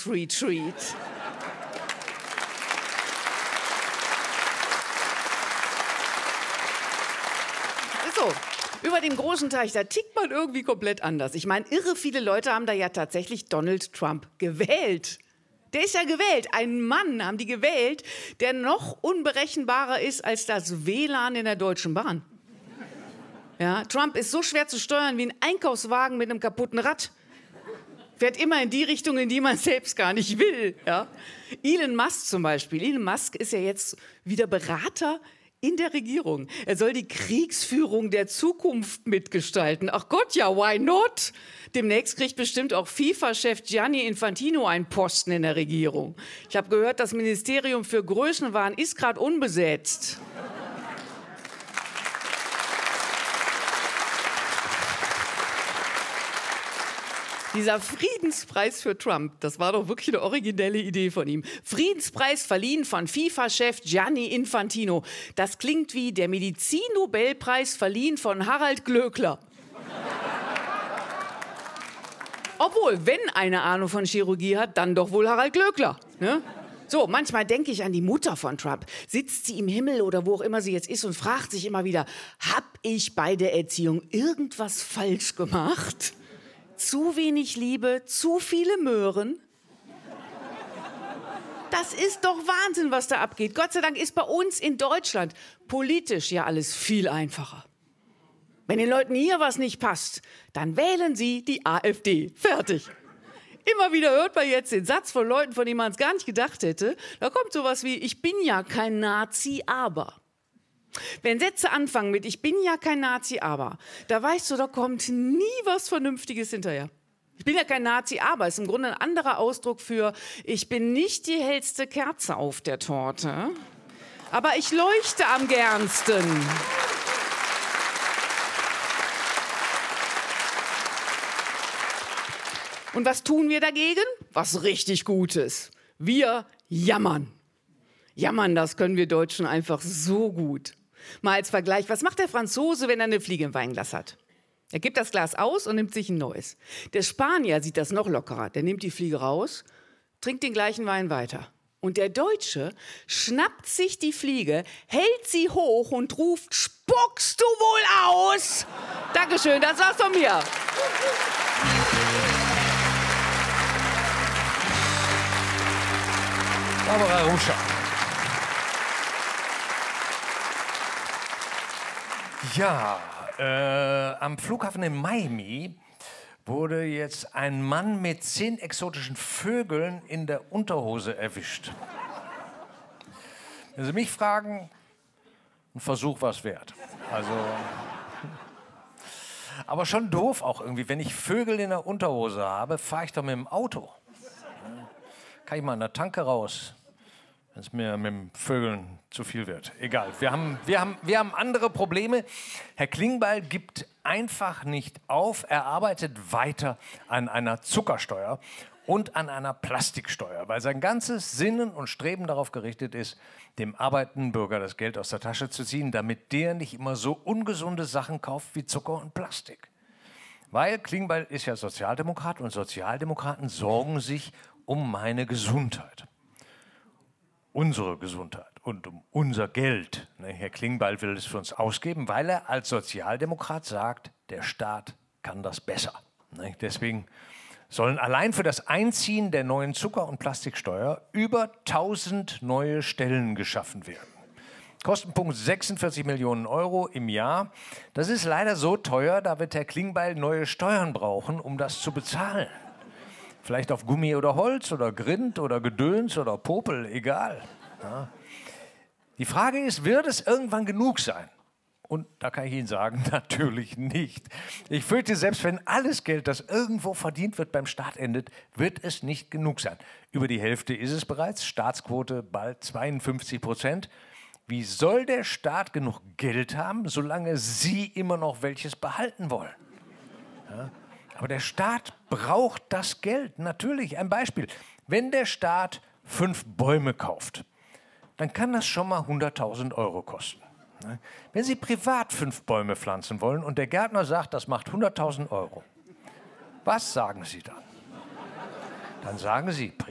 Retreat. So, über den großen Teich, da tickt man irgendwie komplett anders. Ich meine, irre viele Leute haben da ja tatsächlich Donald Trump gewählt. Der ist ja gewählt. Einen Mann haben die gewählt, der noch unberechenbarer ist als das WLAN in der Deutschen Bahn. Ja, Trump ist so schwer zu steuern wie ein Einkaufswagen mit einem kaputten Rad. Fährt immer in die Richtung, in die man selbst gar nicht will. Ja? Elon Musk zum Beispiel. Elon Musk ist ja jetzt wieder Berater in der Regierung. Er soll die Kriegsführung der Zukunft mitgestalten. Ach Gott, ja, why not? Demnächst kriegt bestimmt auch FIFA-Chef Gianni Infantino einen Posten in der Regierung. Ich habe gehört, das Ministerium für Größenwahn ist gerade unbesetzt. Dieser Friedenspreis für Trump, das war doch wirklich eine originelle Idee von ihm. Friedenspreis verliehen von FIFA-Chef Gianni Infantino. Das klingt wie der Medizin-Nobelpreis verliehen von Harald Glöckler. Obwohl, wenn eine Ahnung von Chirurgie hat, dann doch wohl Harald Glöckler. Ne? So, manchmal denke ich an die Mutter von Trump. Sitzt sie im Himmel oder wo auch immer sie jetzt ist und fragt sich immer wieder, hab ich bei der Erziehung irgendwas falsch gemacht? Zu wenig Liebe, zu viele Möhren. Das ist doch Wahnsinn, was da abgeht. Gott sei Dank ist bei uns in Deutschland politisch ja alles viel einfacher. Wenn den Leuten hier was nicht passt, dann wählen sie die AfD. Fertig. Immer wieder hört man jetzt den Satz von Leuten, von denen man es gar nicht gedacht hätte. Da kommt sowas wie, ich bin ja kein Nazi, aber. Wenn Sätze anfangen mit ich bin ja kein Nazi, aber, da weißt du, da kommt nie was Vernünftiges hinterher. Ich bin ja kein Nazi, aber ist im Grunde ein anderer Ausdruck für ich bin nicht die hellste Kerze auf der Torte, aber ich leuchte am gernsten. Und was tun wir dagegen? Was richtig Gutes. Wir jammern. Jammern, das können wir Deutschen einfach so gut. Mal als Vergleich, was macht der Franzose, wenn er eine Fliege im Weinglas hat? Er gibt das Glas aus und nimmt sich ein neues. Der Spanier sieht das noch lockerer. Der nimmt die Fliege raus, trinkt den gleichen Wein weiter. Und der Deutsche schnappt sich die Fliege, hält sie hoch und ruft, spuckst du wohl aus? Dankeschön, das war's von mir. Barbara Ruscher. Ja, am Flughafen in Miami wurde jetzt ein Mann mit 10 exotischen Vögeln in der Unterhose erwischt. Wenn Sie mich fragen, ein Versuch war es wert. Also, aber schon doof auch irgendwie. Wenn ich Vögel in der Unterhose habe, fahre ich doch mit dem Auto. Kann ich mal an der Tanke raus, wenn es mir mit dem Vögeln zu viel wird. Egal, wir haben andere Probleme. Herr Klingbeil gibt einfach nicht auf. Er arbeitet weiter an einer Zuckersteuer und an einer Plastiksteuer, weil sein ganzes Sinnen und Streben darauf gerichtet ist, dem arbeitenden Bürger das Geld aus der Tasche zu ziehen, damit der nicht immer so ungesunde Sachen kauft wie Zucker und Plastik. Weil Klingbeil ist ja Sozialdemokrat und Sozialdemokraten sorgen sich um meine Gesundheit. Unsere Gesundheit und um unser Geld. Herr Klingbeil will es für uns ausgeben, weil er als Sozialdemokrat sagt, der Staat kann das besser. Deswegen sollen allein für das Einziehen der neuen Zucker- und Plastiksteuer über 1000 neue Stellen geschaffen werden. Kostenpunkt 46 Millionen Euro im Jahr. Das ist leider so teuer, da wird Herr Klingbeil neue Steuern brauchen, um das zu bezahlen. Vielleicht auf Gummi oder Holz oder Grind oder Gedöns oder Popel, egal. Ja. Die Frage ist, wird es irgendwann genug sein? Und da kann ich Ihnen sagen, natürlich nicht. Ich fürchte, selbst wenn alles Geld, das irgendwo verdient wird, beim Staat endet, wird es nicht genug sein. Über die Hälfte ist es bereits, Staatsquote bald 52%. Wie soll der Staat genug Geld haben, solange Sie immer noch welches behalten wollen? Ja. Aber der Staat braucht das Geld, natürlich. Ein Beispiel, wenn der Staat 5 Bäume kauft, dann kann das schon mal 100.000 Euro kosten. Wenn Sie privat 5 Bäume pflanzen wollen und der Gärtner sagt, das macht 100.000 Euro, was sagen Sie dann? Dann sagen Sie,